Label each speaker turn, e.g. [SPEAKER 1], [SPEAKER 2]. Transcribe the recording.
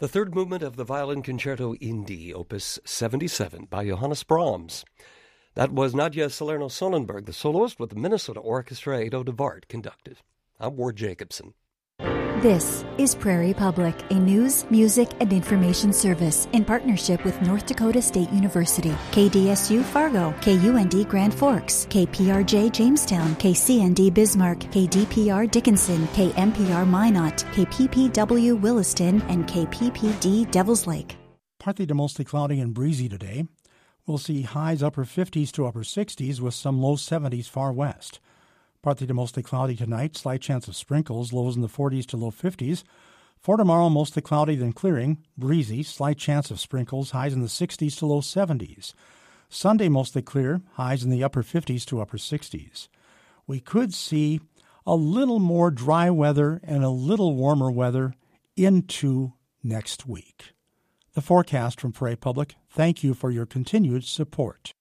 [SPEAKER 1] The third movement of the Violin Concerto in D, Opus 77, by Johannes Brahms. That was Nadja Salerno-Sonnenberg, the soloist, with the Minnesota Orchestra. Ado de Wart conducted. I'm Ward Jacobson.
[SPEAKER 2] This is Prairie Public, a news, music, and information service in partnership with North Dakota State University, KDSU Fargo, KUND Grand Forks, KPRJ Jamestown, KCND Bismarck, KDPR Dickinson, KMPR Minot, KPPW Williston, and KPPD Devils Lake.
[SPEAKER 3] Partly to mostly cloudy and breezy today. We'll see highs upper 50s to upper 60s with some low 70s far west. Partly to mostly cloudy tonight, slight chance of sprinkles, lows in the 40s to low 50s. For tomorrow, mostly cloudy then clearing, breezy, slight chance of sprinkles, highs in the 60s to low 70s. Sunday, mostly clear, highs in the upper 50s to upper 60s. We could see a little more dry weather and a little warmer weather into next week. The forecast from Prairie Public. Thank you for your continued support.